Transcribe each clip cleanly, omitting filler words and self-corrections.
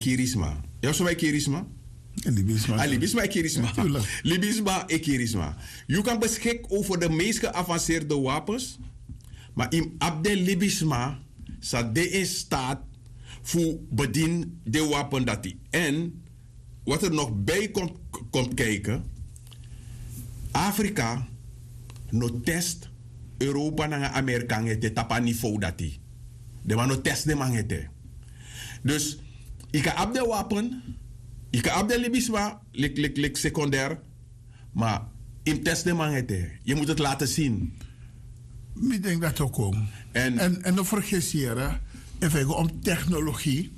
Kirisma. Ja, zo bij Kirisma? Libisma. Libisma en Kirisma. Natuurlijk. Libisma en Kirisma. Je kan beschikken over de meest geavanceerde wapens. Maar in Abdel Libisma staat de in staat voor bedien de wapen dat die. En wat er nog bij komt kijken. Afrika no test Europa en Amerika het tapa niveau dat die. De man no test de man het. Dus ik heb op de wapen, ik heb op de libisma, lik secundair, maar in test de man het. Je moet het laten zien. Ik denk dat ook om. En dan vergis je, hè, even om technologie.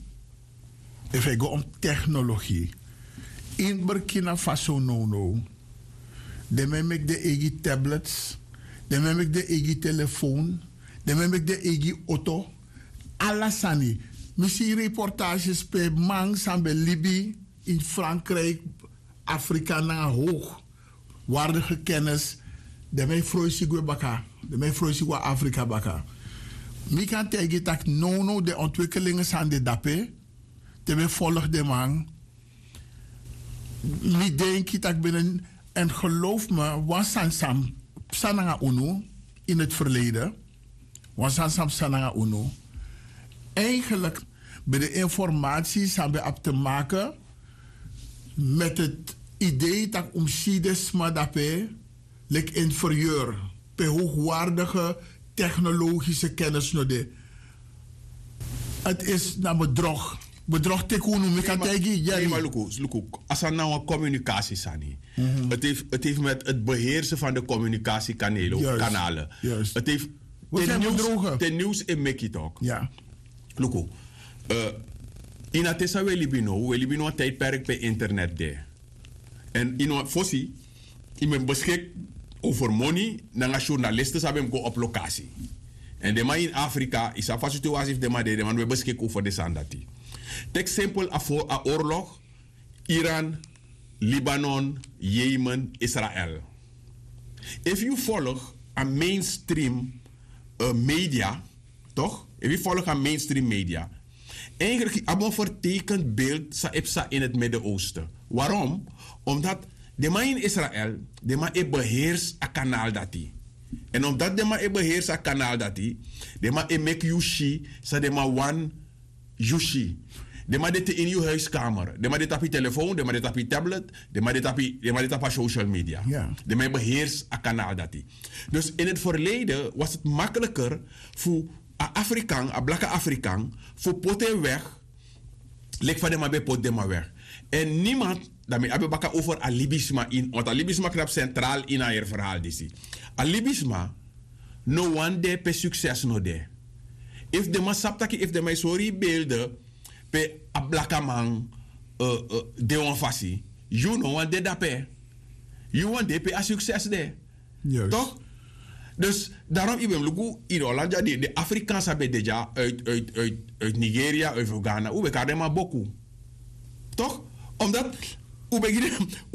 In Burkina Faso no. De met de eigen tablets, de met de eigen telefoon, de met de eigen auto. Alassani. Misschien reportages bij Mangs en bij Libië, in Frankrijk, Afrika naar hoogwaardige kennis. De mij vroeg baka, de mij vroeg Afrika baka. Ik kan tegen dat no de ontwikkelingen zijn de dape, de mij volg de man. Ik denk dat binnen. En geloof me, wansam sananga uno in het verleden, wansam sananga uno. Eigenlijk bij de informaties hebben we te maken met het idee dat omsides madape lek inferieur, bij hoogwaardige technologische kennis node. Het is naar bedrog. Bedrog tekunu mekategi ja. Nee, maar luku, als er nou een communicatie sani. Het heeft met het beheersen van de communicatiekanalen. Het heeft ten nieuws in Mekitok. Ja. Luku, in Atessa we libino een tijdperk bij internet de. En in Fossi, ik ben beschikt over money, dan als journalisten hebben go op locatie. En de man in Afrika is een situatie de man we beschikken over de sandati. Tek simpel a oorlog, Iran, Libanon, Jemen, Israël. If you volg een mainstream media, toch? If you volg een mainstream media, eigenlijk heb je een vertekend beeld in het Midden-Oosten. Waarom? Omdat de man in Israël, de man beheerst een kanaal dat die. En omdat de man beheerst een kanaal dat die, de man make yushi, sa de man one yushi. De man dit in je huiskamer. De man dit op je telefoon, de man dit op je tablet, de man dit op social media. Yeah. De man beheerst een kanaal dat die. Dus in het verleden was het makkelijker voor een blakke Afrikaan, voor poten weg, lek van de man bij pot de man weg. En niemand, daarmee hebben we het over alibisma in, want alibisma knap centraal in haar verhaal. Alibisma, no one day per succes no day. If de man saptaki, if de man sorry beelden, pe a blakke man de onfasi, you know one day dat pe. You want day pe a succes de. Yes. Toch? Dus daarom ik ben lugu in Holland de Afrikaanse hebben deja uit Nigeria, uit Ghana, hoe we kan maar boku. Toch? Omdat hoe begin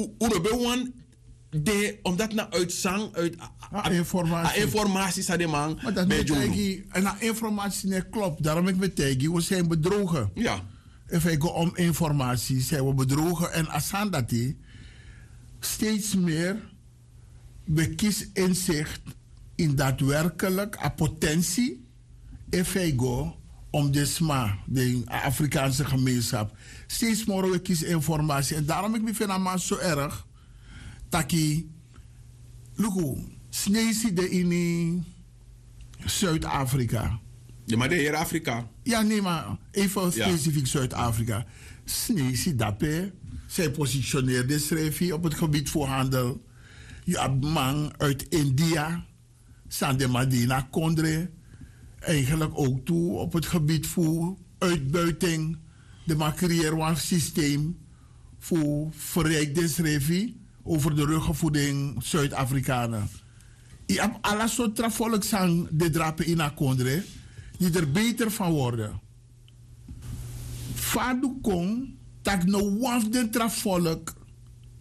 de omdat na uitzang uit informatie sa de man maar dat en informatie niet klopt, daarom ik betegi we zijn bedrogen. Ja. Even om informatie zijn we bedrogen en asandati steeds meer we kiezen inzicht in daadwerkelijk a potentie even om de Afrikaanse gemeenschap steeds meer we kiezen informatie en daarom ik me vind het zo erg taki lugu sneezi de in Zuid-Afrika. Ja, maar de heer Afrika. Ja, nee, maar even specifiek Zuid-Afrika. Sneezi dape, zij positioneerde schreef op het gebied voor handel. Je hebt man uit India, Sande Madina Kondre, eigenlijk ook toe op het gebied voor uitbuiting. De man creëert een systeem voor verrijkte schreef over de ruggenvoeding Zuid-Afrikanen. Je hebt alle soorten volk zijn de drapen in Akondre, die er beter van worden. Fadu kon, dat no waf den volk